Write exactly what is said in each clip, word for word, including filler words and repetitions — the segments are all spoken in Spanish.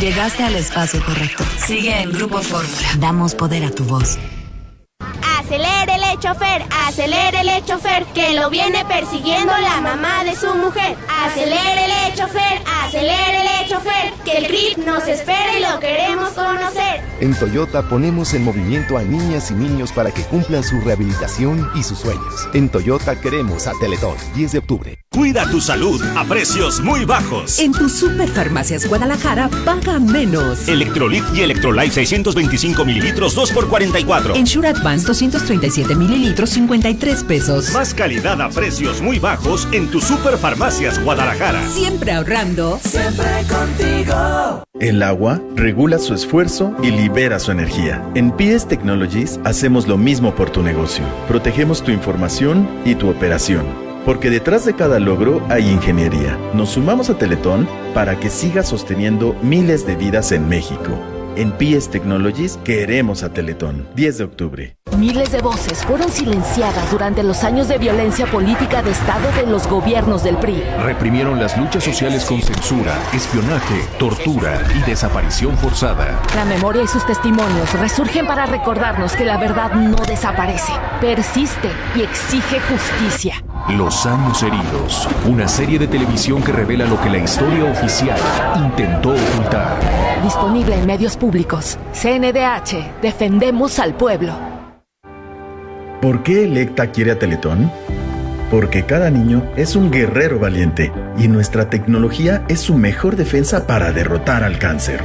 Llegaste al espacio correcto. Sigue en Grupo Fórmula. Damos poder a tu voz. Acelérele, chofer, acelérele, chofer, que lo viene persiguiendo la mamá de su mujer. Acelérele, chofer, acelérele, chofer, que el grip nos espera y lo queremos conocer. En Toyota ponemos en movimiento a niñas y niños para que cumplan su rehabilitación y sus sueños. En Toyota queremos a Teletón, diez de octubre. Cuida tu salud a precios muy bajos. En tu Superfarmacias Guadalajara, paga menos. Electrolit y Electrolyte seiscientos veinticinco mililitros, dos por cuarenta y cuatro. Ensure Advance doscientos treinta y siete mililitros, cincuenta y tres pesos. Más calidad a precios muy bajos en tu Superfarmacias Guadalajara. Siempre ahorrando. Siempre contigo. El agua regula su esfuerzo y libera su energía. En P S Technologies hacemos lo mismo por tu negocio. Protegemos tu información y tu operación. Porque detrás de cada logro hay ingeniería. Nos sumamos a Teletón para que siga sosteniendo miles de vidas en México. En P S Technologies queremos a Teletón. diez de octubre. Miles de voces fueron silenciadas durante los años de violencia política de Estado de los gobiernos del P R I. Reprimieron las luchas sociales con censura, espionaje, tortura y desaparición forzada. La memoria y sus testimonios resurgen para recordarnos que la verdad no desaparece, persiste y exige justicia. Los años heridos, una serie de televisión que revela lo que la historia oficial intentó ocultar. Disponible en medios públicos. C N D H, defendemos al pueblo. ¿Por qué Electa quiere a Teletón? Porque cada niño es un guerrero valiente y nuestra tecnología es su mejor defensa para derrotar al cáncer.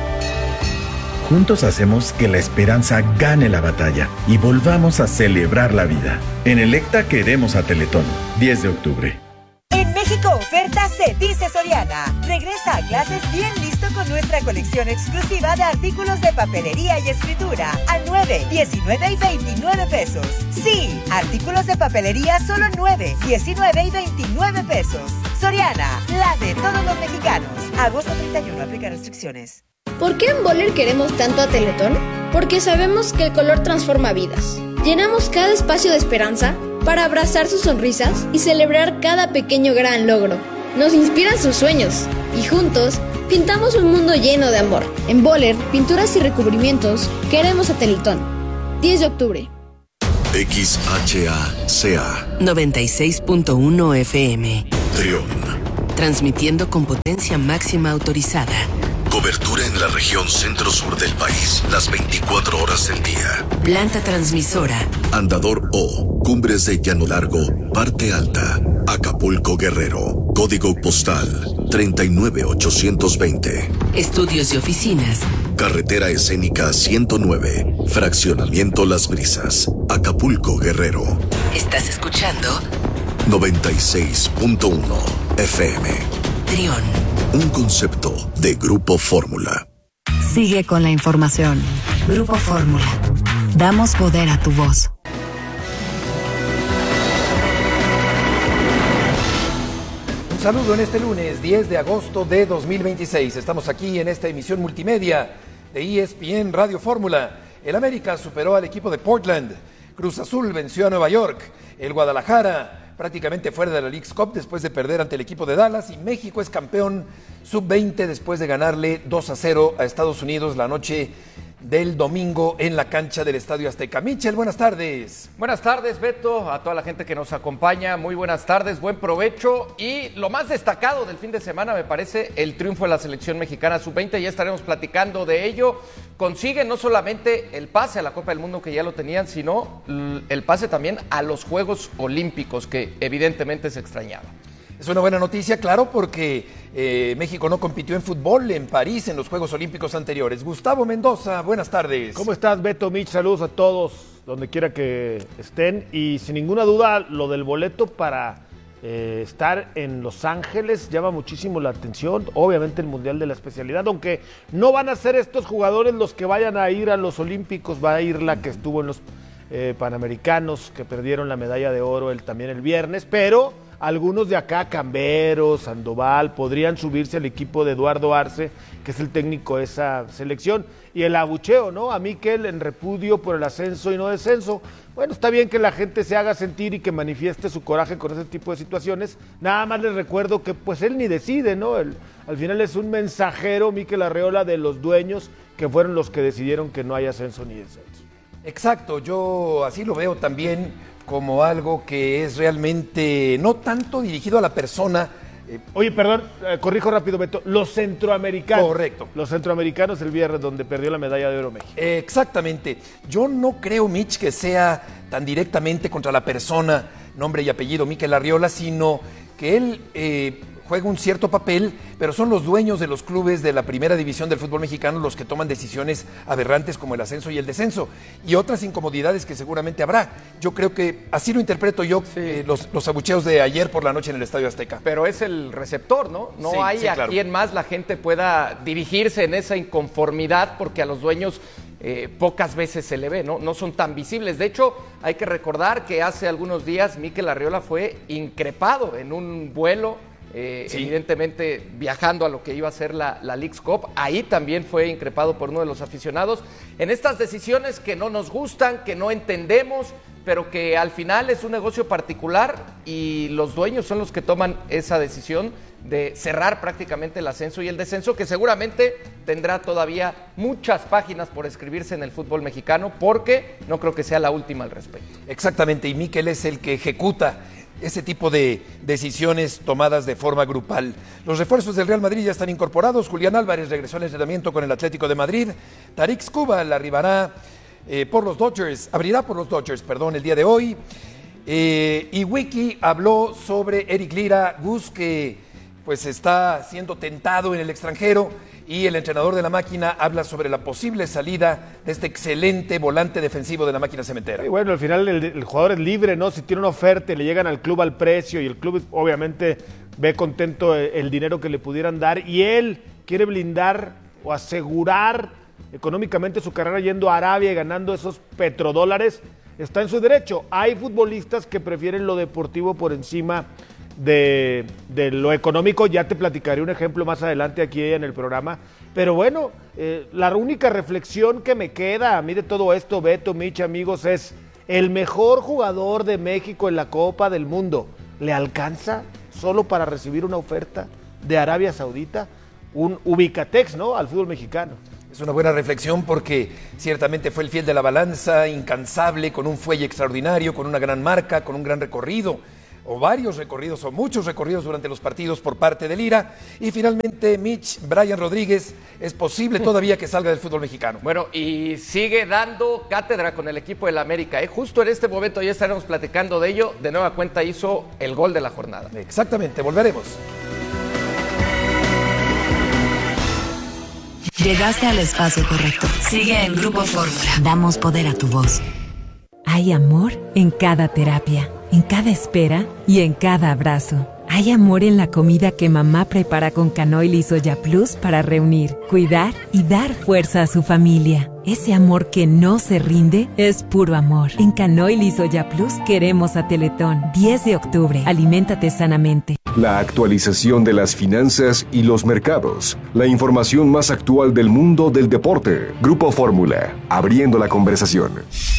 Juntos hacemos que la esperanza gane la batalla y volvamos a celebrar la vida. En Electa queremos a Teletón. diez de octubre. En México oferta se dice Soriana. Regresa a clases bien listo con nuestra colección exclusiva de artículos de papelería y escritura a nueve, diecinueve y veintinueve pesos. Sí, artículos de papelería solo nueve, diecinueve y veintinueve pesos. Soriana, la de todos los mexicanos. Agosto treinta y uno, aplica restricciones. ¿Por qué en Boller queremos tanto a Teletón? Porque sabemos que el color transforma vidas. Llenamos cada espacio de esperanza para abrazar sus sonrisas y celebrar cada pequeño gran logro. Nos inspiran sus sueños y juntos pintamos un mundo lleno de amor. En Boller, pinturas y recubrimientos, queremos a Teletón. diez de octubre. X H A C A noventa y seis punto uno F M. Trión. Transmitiendo con potencia máxima autorizada. Cobertura en la región centro-sur del país, las veinticuatro horas del día. Planta transmisora. Andador O, Cumbres de Llano Largo, Parte Alta, Acapulco, Guerrero. Código postal treinta y nueve ochocientos veinte. Estudios y oficinas. Carretera escénica ciento nueve, Fraccionamiento Las Brisas, Acapulco, Guerrero. ¿Estás escuchando? noventa y seis punto uno F M. Trión. Un concepto de Grupo Fórmula. Sigue con la información. Grupo Fórmula. Damos poder a tu voz. Un saludo en este lunes diez de agosto de dos mil veintiséis. Estamos aquí en esta emisión multimedia de E S P N Radio Fórmula. El América superó al equipo de Portland. Cruz Azul venció a Nueva York. El Guadalajara prácticamente fuera de la Leagues Cup después de perder ante el equipo de Dallas, y México es campeón sub veinte después de ganarle dos a cero a Estados Unidos la noche del domingo en la cancha del Estadio Azteca. Michel, buenas tardes. Buenas tardes, Beto, a toda la gente que nos acompaña, muy buenas tardes, buen provecho, y lo más destacado del fin de semana me parece el triunfo de la selección mexicana sub veinte, ya estaremos platicando de ello. Consiguen no solamente el pase a la Copa del Mundo, que ya lo tenían, sino el pase también a los Juegos Olímpicos, que evidentemente se extrañaba. Es una buena noticia, claro, porque eh, México no compitió en fútbol en París en los Juegos Olímpicos anteriores. Gustavo Mendoza, buenas tardes. ¿Cómo estás, Beto, Mitch? Saludos a todos, donde quiera que estén. Y sin ninguna duda, lo del boleto para eh, estar en Los Ángeles llama muchísimo la atención. Obviamente el Mundial de la Especialidad, aunque no van a ser estos jugadores los que vayan a ir a los Olímpicos, va a ir la que estuvo en los eh, Panamericanos, que perdieron la medalla de oro el, también el viernes, pero algunos de acá, Cambero, Sandoval, podrían subirse al equipo de Eduardo Arce, que es el técnico de esa selección. Y el abucheo, ¿no? A Mikel en repudio por el ascenso y no descenso. Bueno, está bien que la gente se haga sentir y que manifieste su coraje con ese tipo de situaciones. Nada más les recuerdo que pues él ni decide, ¿no? Él, al final es un mensajero, Mikel Arreola, de los dueños que fueron los que decidieron que no hay ascenso ni descenso. Exacto, yo así lo veo también como algo que es realmente no tanto dirigido a la persona. Eh, Oye, perdón, eh, corrijo rápido, Beto, los centroamericanos. Correcto. Los centroamericanos el viernes donde perdió la medalla de oro México. Eh, exactamente. Yo no creo, Mitch, que sea tan directamente contra la persona, nombre y apellido Mikel Arreola, sino que él eh, juega un cierto papel, pero son los dueños de los clubes de la primera división del fútbol mexicano los que toman decisiones aberrantes como el ascenso y el descenso y otras incomodidades que seguramente habrá. Yo creo que así lo interpreto yo, sí. eh, los, los abucheos de ayer por la noche en el Estadio Azteca. Pero es el receptor, ¿no? No sí, hay sí, a claro. quien más la gente pueda dirigirse en esa inconformidad porque a los dueños eh, pocas veces se le ve, ¿no? No son tan visibles. De hecho, hay que recordar que hace algunos días Mikel Arreola fue increpado en un vuelo Eh, sí. evidentemente viajando a lo que iba a ser la, la Leagues Cup, ahí también fue increpado por uno de los aficionados en estas decisiones que no nos gustan, que no entendemos, pero que al final es un negocio particular y los dueños son los que toman esa decisión de cerrar prácticamente el ascenso y el descenso, que seguramente tendrá todavía muchas páginas por escribirse en el fútbol mexicano, porque no creo que sea la última al respecto. Exactamente, y Mikel es el que ejecuta ese tipo de decisiones tomadas de forma grupal. Los refuerzos del Real Madrid ya están incorporados. Julián Álvarez regresó al entrenamiento con el Atlético de Madrid. Tarik Skubal arribará eh, por los Dodgers, abrirá por los Dodgers, perdón, el día de hoy. Eh, y Wiki habló sobre Eric Lira, Gus, que pues está siendo tentado en el extranjero, y el entrenador de la máquina habla sobre la posible salida de este excelente volante defensivo de la máquina cementera. Y bueno, al final el, el jugador es libre, ¿no? Si tiene una oferta y le llegan al club al precio y el club obviamente ve contento el, el dinero que le pudieran dar y él quiere blindar o asegurar económicamente su carrera yendo a Arabia y ganando esos petrodólares, está en su derecho. Hay futbolistas que prefieren lo deportivo por encima De, de lo económico, ya te platicaré un ejemplo más adelante aquí en el programa, pero bueno, eh, la única reflexión que me queda a mí de todo esto, Beto, Mitch, amigos, es el mejor jugador de México en la Copa del Mundo, ¿le alcanza solo para recibir una oferta de Arabia Saudita? Un ubicatex, ¿no?, al fútbol mexicano. Es una buena reflexión porque ciertamente fue el fiel de la balanza, incansable, con un fuelle extraordinario, con una gran marca, con un gran recorrido, o varios recorridos, o muchos recorridos durante los partidos por parte de Lira. Y finalmente, Mitch, Brian Rodríguez, es posible todavía que salga del fútbol mexicano. Bueno, y sigue dando cátedra con el equipo del América, ¿eh? Justo en este momento ya estaremos platicando de ello. De nueva cuenta hizo el gol de la jornada. Exactamente, volveremos. Llegaste al espacio correcto. Sigue en Grupo Fórmula. Damos poder a tu voz. Hay amor en cada terapia, en cada espera y en cada abrazo. Hay amor en la comida que mamá prepara con Canoil y Soya Plus para reunir, cuidar y dar fuerza a su familia. Ese amor que no se rinde es puro amor. En Canoil y Soya Plus queremos a Teletón. diez de octubre. Aliméntate sanamente. La actualización de las finanzas y los mercados. La información más actual del mundo del deporte. Grupo Fórmula. Abriendo la conversación.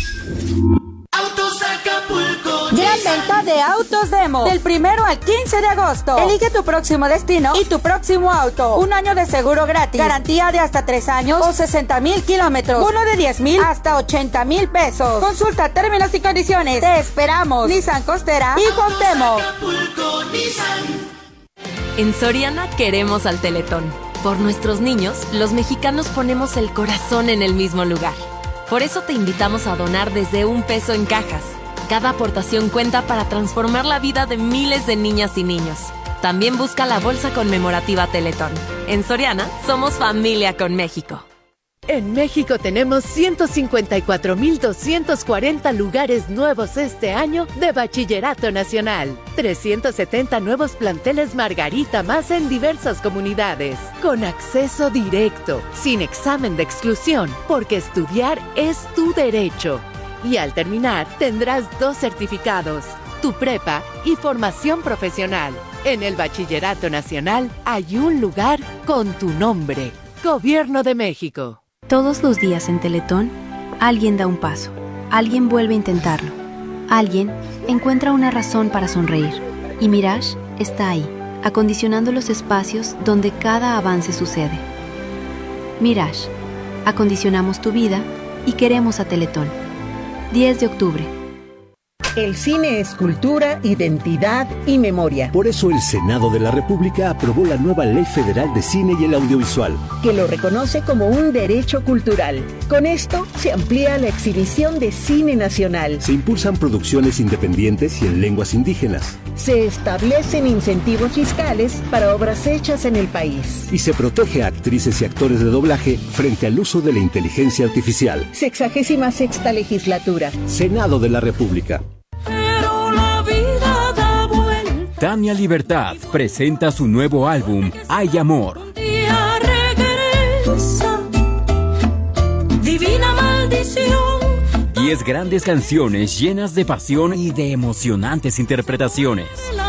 Autos Acapulco. Gran venta de Autos Demo. Del primero al quince de agosto. Elige tu próximo destino y tu próximo auto. Un año de seguro gratis. Garantía de hasta tres años o sesenta mil kilómetros. Uno de diez mil hasta ochenta mil pesos. Consulta términos y condiciones. Te esperamos. Nissan Costera y Cuauhtémoc. Acapulco, Nissan. En Soriana queremos al Teletón. Por nuestros niños, los mexicanos ponemos el corazón en el mismo lugar. Por eso te invitamos a donar desde un peso en cajas. Cada aportación cuenta para transformar la vida de miles de niñas y niños. También busca la bolsa conmemorativa Teletón. En Soriana, somos familia con México. En México tenemos ciento cincuenta y cuatro mil doscientos cuarenta lugares nuevos este año de Bachillerato Nacional. trescientos setenta nuevos planteles Margarita más en diversas comunidades. Con acceso directo, sin examen de exclusión, porque estudiar es tu derecho. Y al terminar, tendrás dos certificados. tu prepa y formación profesional. En el Bachillerato Nacional hay un lugar con tu nombre. Gobierno de México. Todos los días en Teletón, alguien da un paso, alguien vuelve a intentarlo, alguien encuentra una razón para sonreír. Y Mirage está ahí, acondicionando los espacios donde cada avance sucede. Mirage, acondicionamos tu vida y queremos a Teletón. diez de octubre. El cine es cultura, identidad y memoria. Por eso el Senado de la República aprobó la nueva Ley Federal de Cine y el Audiovisual, que lo reconoce como un derecho cultural. Con esto se amplía la exhibición de cine nacional. Se impulsan producciones independientes y en lenguas indígenas. Se establecen incentivos fiscales para obras hechas en el país. Y se protege a actrices y actores de doblaje frente al uso de la inteligencia artificial. Sexagésima sexta legislatura. Senado de la República. Tania Libertad presenta su nuevo álbum, Hay Amor. Divina maldición. Diez grandes canciones llenas de pasión y de emocionantes interpretaciones.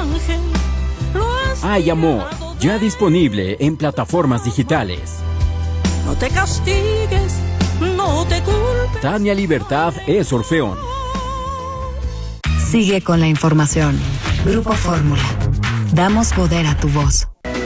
Hay Amor, ya disponible en plataformas digitales. No te castigues, no te culpes. Tania Libertad es Orfeón. Sigue con la información. Grupo Fórmula. Damos poder a tu voz.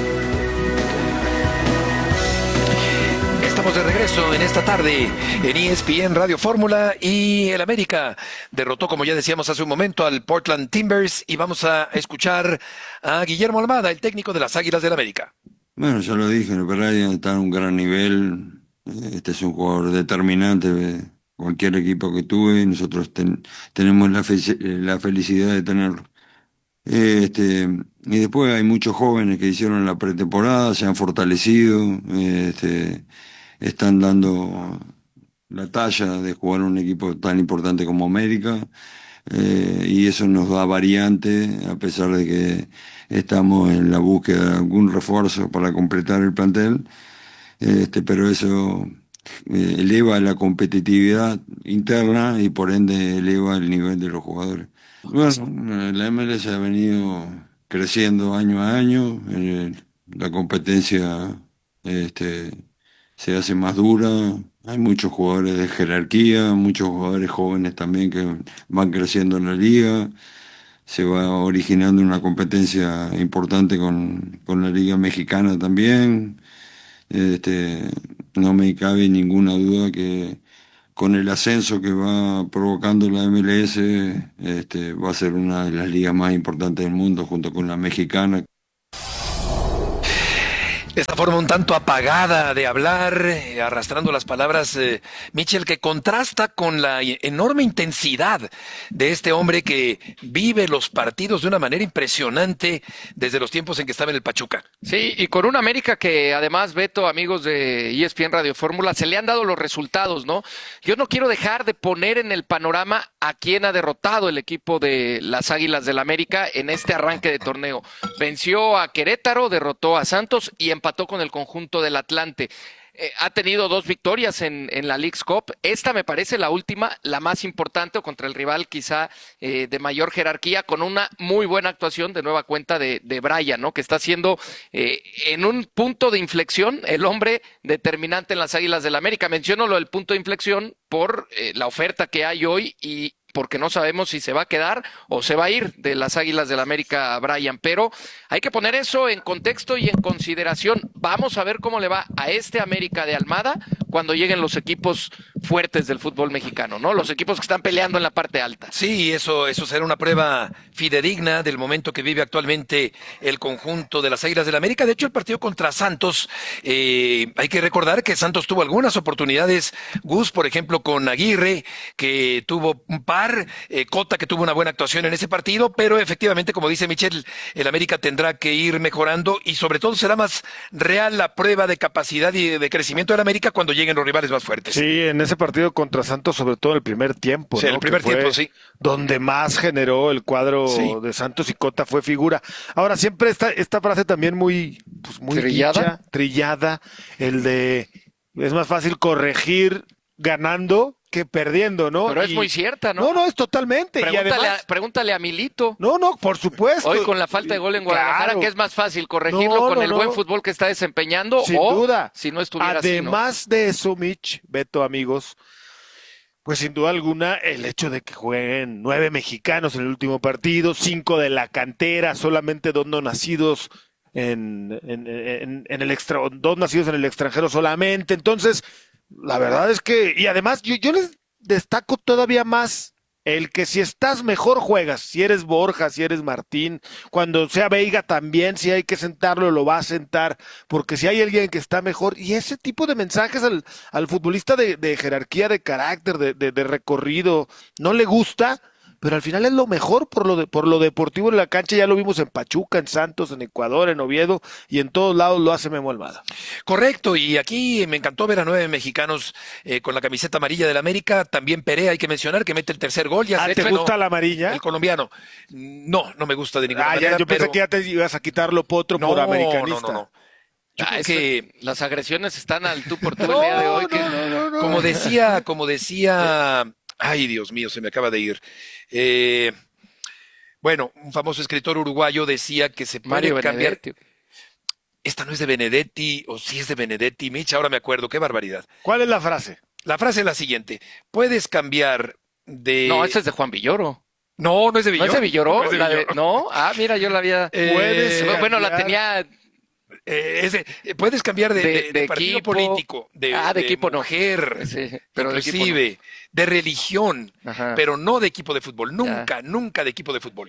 Estamos de regreso en esta tarde en E S P N Radio Fórmula y el América derrotó, como ya decíamos hace un momento, al Portland Timbers y vamos a escuchar a Guillermo Almada, el técnico de las Águilas del América. Bueno, ya lo dije, el Brian está en un gran nivel. Este es un jugador determinante. Cualquier equipo que tuve, nosotros ten, tenemos la, fe, la felicidad de tenerlo. Este, y después hay muchos jóvenes que hicieron la pretemporada, se han fortalecido, este, están dando la talla de jugar un equipo tan importante como América, eh, y eso nos da variante, a pesar de que estamos en la búsqueda de algún refuerzo para completar el plantel, este, pero eso eh, eleva la competitividad interna y por ende eleva el nivel de los jugadores. Bueno, la M L S ha venido creciendo año a año, eh, la competencia este, se hace más dura, hay muchos jugadores de jerarquía, muchos jugadores jóvenes también que van creciendo en la liga, se va originando una competencia importante con, con la liga mexicana también. Este, no me cabe ninguna duda que con el ascenso que va provocando la M L S, este, va a ser una de las ligas más importantes del mundo junto con la mexicana. Esta forma un tanto apagada de hablar, eh, arrastrando las palabras, eh, Michel, que contrasta con la enorme intensidad de este hombre que vive los partidos de una manera impresionante desde los tiempos en que estaba en el Pachuca. Sí, y con un América que además, Beto, amigos de E S P N Radio Fórmula, se le han dado los resultados, ¿no? Yo no quiero dejar de poner en el panorama a quién ha derrotado el equipo de las Águilas del América en este arranque de torneo. Venció a Querétaro, derrotó a Santos y empató con el conjunto del Atlante. Eh, ha tenido dos victorias en, en la Leagues Cup. Esta me parece la última, la más importante, o contra el rival quizá eh, de mayor jerarquía, con una muy buena actuación de nueva cuenta de, de Brian, ¿no? Que está siendo eh, en un punto de inflexión el hombre determinante en las Águilas del América. Menciono lo del punto de inflexión por eh, la oferta que hay hoy y porque no sabemos si se va a quedar o se va a ir de las Águilas del América Brian, pero hay que poner eso en contexto y en consideración. Vamos a ver cómo le va a este América de Almada cuando lleguen los equipos fuertes del fútbol mexicano, ¿no? Los equipos que están peleando en la parte alta. Sí, eso, eso será una prueba fidedigna del momento que vive actualmente el conjunto de las Águilas del América. De hecho, el partido contra Santos, eh, hay que recordar que Santos tuvo algunas oportunidades, Gus, por ejemplo, con Aguirre, que tuvo un par, eh, Cota, que tuvo una buena actuación en ese partido, pero efectivamente, como dice Michel, el América tendrá que ir mejorando y sobre todo será más real la prueba de capacidad y de crecimiento del América cuando lleguen los rivales más fuertes. Sí, en ese partido contra Santos, sobre todo en el primer tiempo, sí, ¿no? el primer que fue tiempo, sí. Donde más generó el cuadro sí. de Santos y Cota fue figura. Ahora, siempre esta, esta frase también muy, pues muy trillada, dicha, trillada, el de es más fácil corregir ganando que perdiendo, ¿no? Pero y... es muy cierta, ¿no? No, no, es totalmente. Pregúntale, y además... a, pregúntale a Milito. No, no, por supuesto. Hoy con la falta de gol en Guadalajara, claro. que es más fácil corregirlo no, con no, el no. buen fútbol que está desempeñando Sin o duda. si no estuviera Además así, ¿no? de eso, Mitch, Beto, amigos, pues sin duda alguna el hecho de que jueguen nueve mexicanos en el último partido, cinco de la cantera, solamente dos no nacidos en, en, en, en el extra, dos nacidos en el extranjero solamente. Entonces, la verdad es que, y además yo, yo les destaco todavía más el que si estás mejor juegas, si eres Borja, si eres Martín, cuando sea Veiga también, si hay que sentarlo, lo va a sentar, porque si hay alguien que está mejor, y ese tipo de mensajes al, al futbolista de, de jerarquía, de carácter, de, de, de recorrido, no le gusta, pero al final es lo mejor por lo de, por lo deportivo en la cancha. Ya lo vimos en Pachuca, en Santos, en Ecuador, en Oviedo, y en todos lados lo hace Memo Almada. Correcto, y aquí me encantó ver a nueve mexicanos eh, con la camiseta amarilla del América. También Perea, hay que mencionar, que mete el tercer gol. Ya ¿Ah, te bueno, gusta la amarilla? El colombiano. No, no me gusta de ninguna ah, manera. Ya, yo pero... pensé que ya te ibas a quitarlo potro no, por americanista. No, no, no. Yo Ah, creo eso, que las agresiones están al tú por tú el día de hoy. Que... No, no, no, como decía, como decía, ay Dios mío, se me acaba de ir. Eh, bueno, un famoso escritor uruguayo decía que se puede Mario cambiar. Benedetti. Esta no es de Benedetti, o sí es de Benedetti, Mitch, ahora me acuerdo, qué barbaridad. ¿Cuál es la frase? La frase es la siguiente: puedes cambiar de. No, esa es de Juan Villoro. No, no es de Villoro. ¿No es de Villoro? No, es de La de- Villoro. no, ah, mira, yo la había. Eh, Puedes bueno, la cambiar- tenía. Eh, es de- eh, puedes cambiar de, De- de- de de partido equipo. político, de, Ah, de equipo no. mujer, Sí, pero de equipo inclusive, de religión, Ajá. pero no de equipo de fútbol. Nunca, nunca de equipo de fútbol.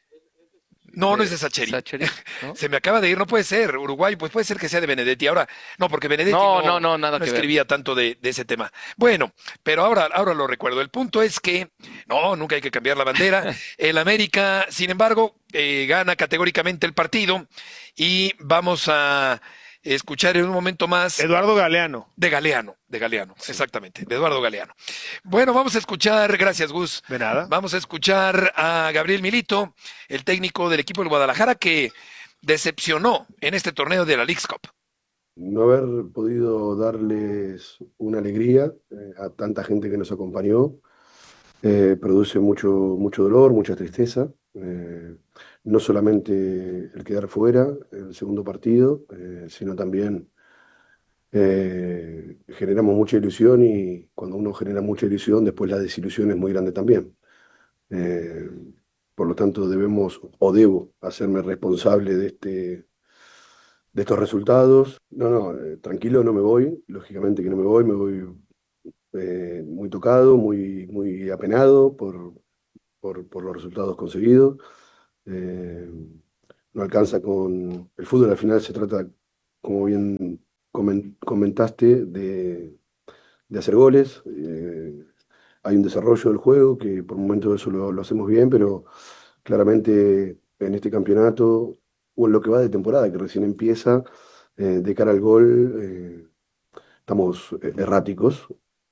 No, no es de Sacheri. Sacheri, ¿no? Se me acaba de ir, no puede ser. Uruguay, pues puede ser que sea de Benedetti. Ahora, no, porque Benedetti No, no, no, no, nada que ver. escribía tanto de, de ese tema. Bueno, pero ahora, ahora lo recuerdo. El punto es que, no, nunca hay que cambiar la bandera. El América, sin embargo, eh, gana categóricamente el partido y vamos a escuchar en un momento más. Eduardo Galeano. De Galeano, de Galeano, exactamente, de Eduardo Galeano. Bueno, vamos a escuchar, gracias Gus. De nada. Vamos a escuchar a Gabriel Milito, el técnico del equipo del Guadalajara, que decepcionó en este torneo de la Leagues Cup. No haber podido darles una alegría eh, a tanta gente que nos acompañó eh, produce mucho, mucho dolor, mucha tristeza. Eh, no solamente el quedar fuera el segundo partido, eh, sino también eh, generamos mucha ilusión, y cuando uno genera mucha ilusión, después la desilusión es muy grande también. Eh, por lo tanto, debemos o debo hacerme responsable de este de estos resultados. No, no, eh, tranquilo, no me voy, lógicamente que no me voy, me voy eh, muy tocado, muy, muy apenado por, por, por los resultados conseguidos. Eh, no alcanza con el fútbol, al final se trata, como bien comen- comentaste, de, de hacer goles. Eh, hay un desarrollo del juego que por momentos eso lo, lo hacemos bien, pero claramente en este campeonato, o en lo que va de temporada, que recién empieza, eh, de cara al gol, eh, estamos eh, erráticos.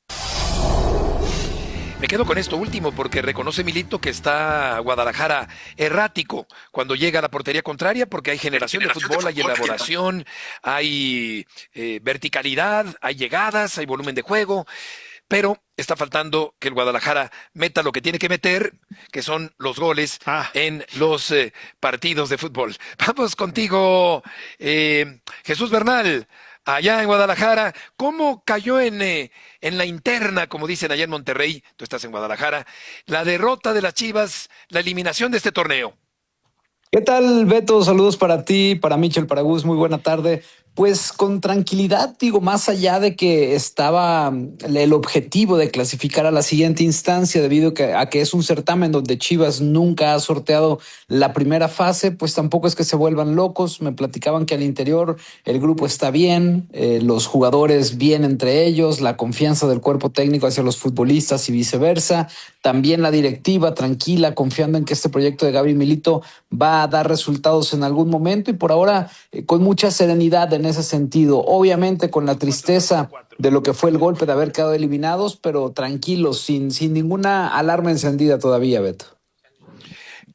Me quedo con esto último porque reconoce Milito que está Guadalajara errático cuando llega a la portería contraria, porque hay generación de fútbol, hay elaboración, hay eh, verticalidad, hay llegadas, hay volumen de juego, pero está faltando que el Guadalajara meta lo que tiene que meter, que son los goles Ah. en los eh, partidos de fútbol. Vamos contigo, eh, Jesús Bernal. Allá en Guadalajara, ¿cómo cayó en, eh, en la interna, como dicen allá en Monterrey? Tú estás en Guadalajara. La derrota de las Chivas, la eliminación de este torneo. ¿Qué tal, Beto? Saludos para ti, para Michel, para Gus. Muy buena tarde. Pues con tranquilidad, digo, más allá de que estaba el objetivo de clasificar a la siguiente instancia, debido a que es un certamen donde Chivas nunca ha sorteado la primera fase, pues tampoco es que se vuelvan locos. Me platicaban que al interior el grupo está bien, eh, los jugadores bien entre ellos, la confianza del cuerpo técnico hacia los futbolistas y viceversa. También la directiva tranquila, confiando en que este proyecto de Gabriel Milito va a dar resultados en algún momento, y por ahora eh, con mucha serenidad en ese sentido. Obviamente con la tristeza de lo que fue el golpe de haber quedado eliminados, pero tranquilos, sin, sin ninguna alarma encendida todavía, Beto.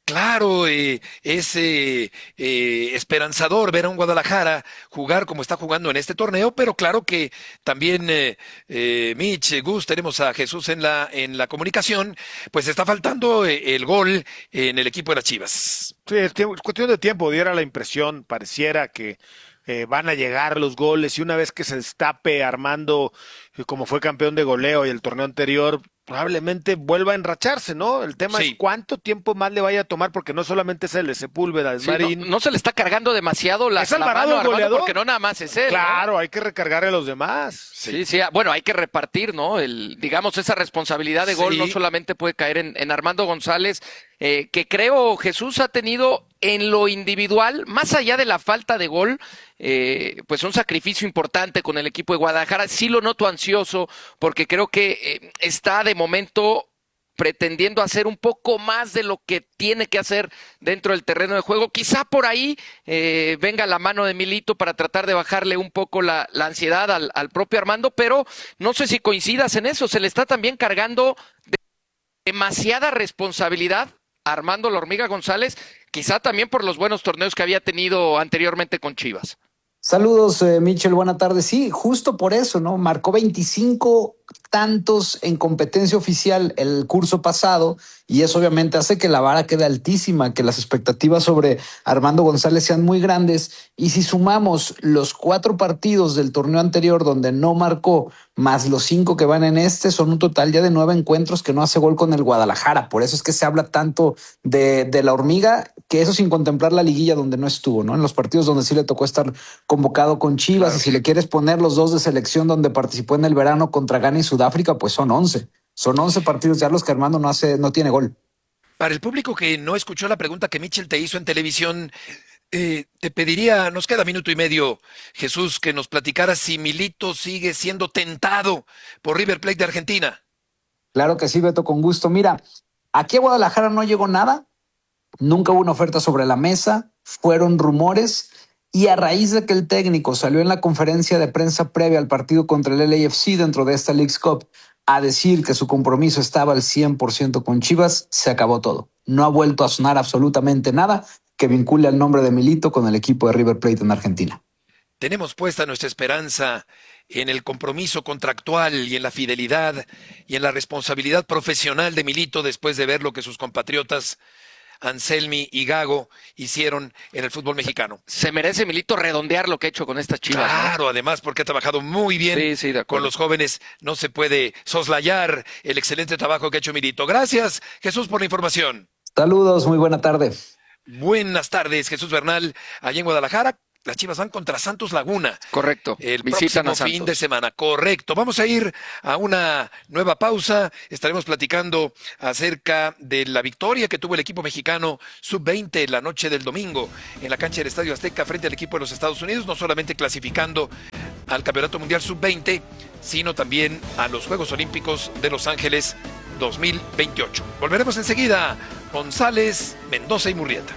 Claro, eh, es eh, eh, esperanzador ver a un Guadalajara jugar como está jugando en este torneo, pero claro que también, eh, eh, Mitch, Gus, tenemos a Jesús en la, en la comunicación, pues está faltando eh, el gol en el equipo de las Chivas. Sí, es tiempo- es cuestión de tiempo, diera la impresión, pareciera que eh, van a llegar los goles y una vez que se destape Armando, eh, como fue campeón de goleo y el torneo anterior, probablemente vuelva a enracharse, ¿no? El tema Sí. es cuánto tiempo más le vaya a tomar, porque no solamente es él, es Sepúlveda, es Sí, no, Marín. no se le está cargando demasiado la, ¿Es la Alvarado mano a el Armando, goleador? porque no nada más es él, ¿no? Claro, hay que recargarle a los demás. Sí, sí, ah, bueno, hay que repartir, ¿no? El, digamos, esa responsabilidad de gol Sí. no solamente puede caer en, en Armando González, eh, que creo Jesús ha tenido en lo individual, más allá de la falta de gol, eh, pues un sacrificio importante con el equipo de Guadalajara. Sí lo noto ansioso, porque creo que eh, está de momento pretendiendo hacer un poco más de lo que tiene que hacer dentro del terreno de juego. Quizá por ahí eh, venga la mano de Milito para tratar de bajarle un poco la, la ansiedad al, al propio Armando, pero no sé si coincidas en eso, se le está también cargando de demasiada responsabilidad a Armando La Hormiga González, quizá también por los buenos torneos que había tenido anteriormente con Chivas. Saludos, eh, Michel, buena tarde. Sí, justo por eso, ¿no? Marcó veinticinco tantos en competencia oficial el curso pasado y eso obviamente hace que la vara quede altísima, que las expectativas sobre Armando González sean muy grandes. Y si sumamos los cuatro partidos del torneo anterior donde no marcó, más los cinco que van en este, son un total ya de nueve encuentros que no hace gol con el Guadalajara. Por eso es que se habla tanto de, de la hormiga, que eso sin contemplar la liguilla donde no estuvo, ¿no? En los partidos donde sí le tocó estar convocado con Chivas. Claro. Y si le quieres poner los dos de selección donde participó en el verano contra Ghana y Sudáfrica, pues son once. Son once partidos ya los que Armando no hace, no tiene gol. Para el público que no escuchó la pregunta que Mitchell te hizo en televisión, eh, te pediría, nos queda minuto y medio, Jesús, que nos platicaras si Milito sigue siendo tentado por River Plate de Argentina. Claro que sí, Beto, con gusto. Mira, aquí a Guadalajara no llegó nada, nunca hubo una oferta sobre la mesa, fueron rumores, y a raíz de que el técnico salió en la conferencia de prensa previa al partido contra el L A F C dentro de esta Leagues Cup a decir que su compromiso estaba al cien por ciento con Chivas, se acabó todo. No ha vuelto a sonar absolutamente nada que vincule al nombre de Milito con el equipo de River Plate en Argentina. Tenemos puesta nuestra esperanza en el compromiso contractual y en la fidelidad y en la responsabilidad profesional de Milito después de ver lo que sus compatriotas Anselmi y Gago hicieron en el fútbol mexicano. Se merece Milito redondear lo que ha hecho con estas Chivas. Claro, ¿no? Además, porque ha trabajado muy bien sí, sí, con los jóvenes. No se puede soslayar el excelente trabajo que ha hecho Milito. Gracias, Jesús, por la información. Saludos, muy buena tarde. Buenas tardes, Jesús Bernal, allá en Guadalajara. Las Chivas van contra Santos Laguna. Correcto. El Visitan próximo a Santos. fin de semana. Correcto. Vamos a ir a una nueva pausa. Estaremos platicando acerca de la victoria que tuvo el equipo mexicano sub veinte la noche del domingo en la cancha del Estadio Azteca frente al equipo de los Estados Unidos, no solamente clasificando al Campeonato Mundial sub veinte, sino también a los Juegos Olímpicos de Los Ángeles dos mil veintiocho. Volveremos enseguida. González, Mendoza y Murrieta.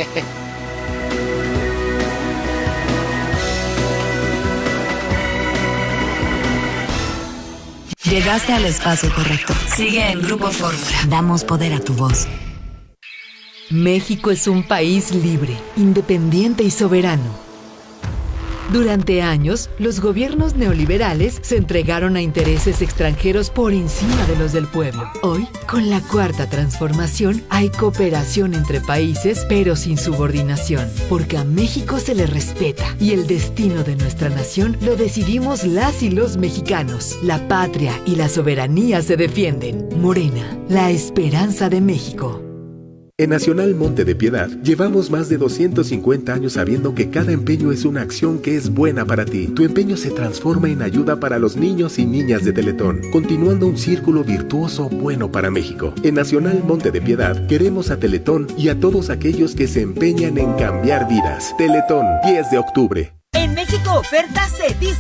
Llegaste al espacio correcto. Sigue en Grupo Fórmula. Damos poder a tu voz. México es un país libre, independiente y soberano. Durante años, los gobiernos neoliberales se entregaron a intereses extranjeros por encima de los del pueblo. Hoy, con la Cuarta Transformación, hay cooperación entre países, pero sin subordinación, porque a México se le respeta y el destino de nuestra nación lo decidimos las y los mexicanos. La patria y la soberanía se defienden. Morena, la esperanza de México. En Nacional Monte de Piedad llevamos más de doscientos cincuenta años sabiendo que cada empeño es una acción que es buena para ti. Tu empeño se transforma en ayuda para los niños y niñas de Teletón, continuando un círculo virtuoso bueno para México. En Nacional Monte de Piedad queremos a Teletón y a todos aquellos que se empeñan en cambiar vidas. Teletón, diez de octubre. En México Oferta se dice